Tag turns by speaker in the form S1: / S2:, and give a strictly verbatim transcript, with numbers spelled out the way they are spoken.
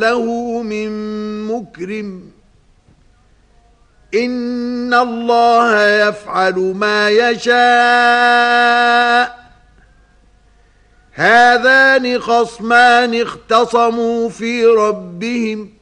S1: له من مكرم إن الله يفعل ما يشاء هذان خصمان اختصموا في ربهم